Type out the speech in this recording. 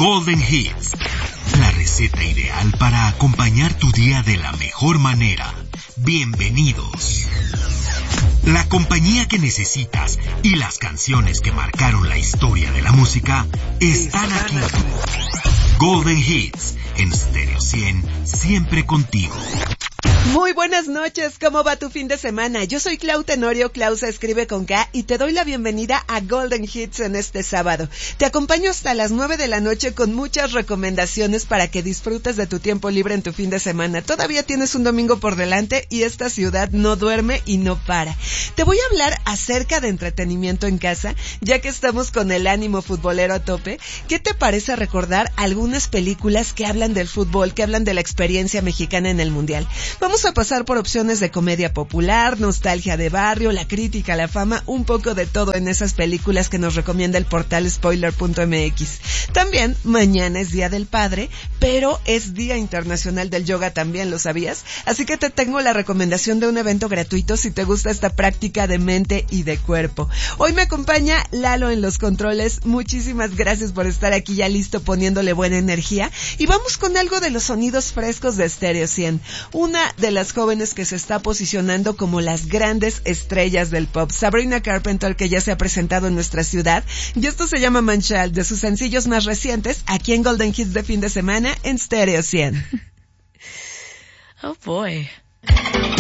Golden Hits, la receta ideal para acompañar tu día de la mejor manera. Bienvenidos. La compañía que necesitas y las canciones que marcaron la historia de la música están aquí. Golden Hits, en Stereo 100, siempre contigo. Muy buenas noches, ¿cómo va tu fin de semana? Yo soy Clau Tenorio, Clau se escribe con K, y te doy la bienvenida a Golden Hits en este sábado. Te acompaño hasta las 9 de la noche con muchas recomendaciones para que disfrutes de tu tiempo libre en tu fin de semana. Todavía tienes un domingo por delante y esta ciudad no duerme y no para. Te voy a hablar acerca de entretenimiento en casa, ya que estamos con el ánimo futbolero a tope. ¿Qué te parece recordar algunas películas que hablan del fútbol, que hablan de la experiencia mexicana en el Mundial? Vamos a pasar por opciones de comedia popular, nostalgia de barrio, la crítica, la fama, un poco de todo en esas películas que nos recomienda el portal spoiler.mx. También, mañana es Día del Padre, pero es Día Internacional del Yoga también, ¿lo sabías? Así que te tengo la recomendación de un evento gratuito si te gusta esta práctica de mente y de cuerpo. Hoy me acompaña Lalo en los controles. Muchísimas gracias por estar aquí ya listo poniéndole buena energía. Y vamos con algo de los sonidos frescos de Stereo 100. Una de las jóvenes que se está posicionando como las grandes estrellas del pop, Sabrina Carpenter, que ya se ha presentado en nuestra ciudad, y esto se llama Manchal, de sus sencillos más recientes, aquí en Golden Hits de fin de semana en Stereo 100. Oh boy.